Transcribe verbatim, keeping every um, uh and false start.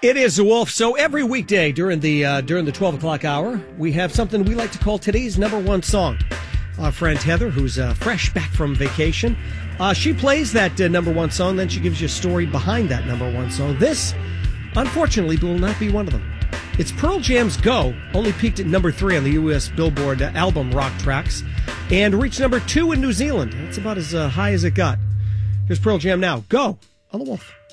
It is the Wolf. So every weekday during the uh, during the twelve o'clock hour, we have something we like to call today's number one song. Our friend Heather, who's uh, fresh back from vacation, uh, she plays that uh, number one song. Then she gives you a story behind that number one song. This, unfortunately, will not be one of them. It's Pearl Jam's Go, only peaked at number three on the U S Billboard uh, album rock tracks, and reached number two in New Zealand. That's about as uh, high as it got. Here's Pearl Jam now. Go on the Wolf.